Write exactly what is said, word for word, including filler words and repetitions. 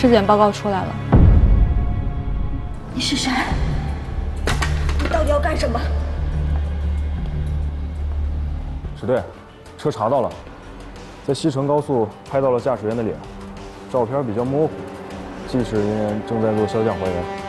尸检报告出来了。 你是谁？你到底要干什么？ 支队，车查到了，在西成高速拍到了驾驶员的脸，照片比较模糊，技师人员正在做肖像还原。